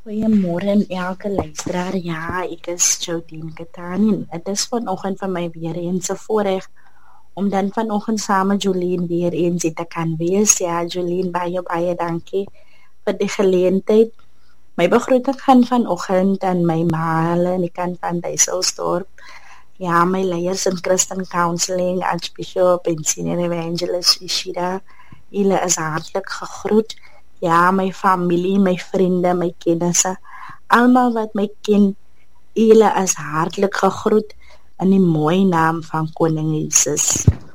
Goeiemôre aan elke luisteraar. Ja, ek is Jodine Katani. Dit is vanoggend vir my weer eens 'n voorreg om dan vanoggend saam met Jolien weer eens hier te kan wees. Ja, Jolien, baie dankie vir die geleentheid. My begroeting gaan vanoggend aan my maale aan die kant van Duiselsdorp. Ja, my leiers in Christian Counseling, Archbishop en Senior Evangelist Ishida. Julle is hartlik gegroet. Ja, my familie, my vriende, my kennisse, almal wat my ken, julle is hartlik gegroet in die mooi naam van Koning Jesus.